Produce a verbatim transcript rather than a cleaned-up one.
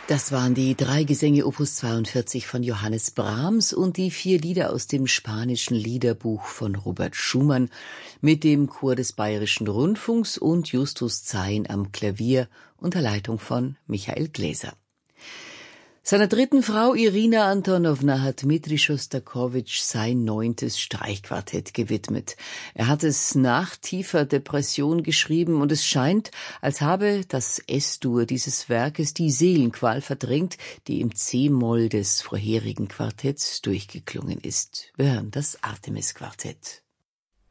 Das waren die drei Gesänge Opus zweiundvierzig von Johannes Brahms und die vier Lieder aus dem spanischen Liederbuch von Robert Schumann mit dem Chor des Bayerischen Rundfunks und Justus Zein am Klavier unter Leitung von Michael Gläser. Seiner dritten Frau Irina Antonowna hat Dmitri Schostakowitsch sein neuntes Streichquartett gewidmet. Er hat es nach tiefer Depression geschrieben und es scheint, als habe das S-Dur dieses Werkes die Seelenqual verdrängt, die im C-Moll des vorherigen Quartetts durchgeklungen ist. Wir hören das Artemis-Quartett.